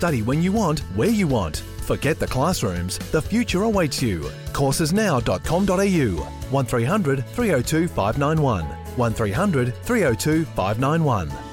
study when you want, where you want. Forget the classrooms. The future awaits you. Coursesnow.com.au 1300 302 591 1300 302 591.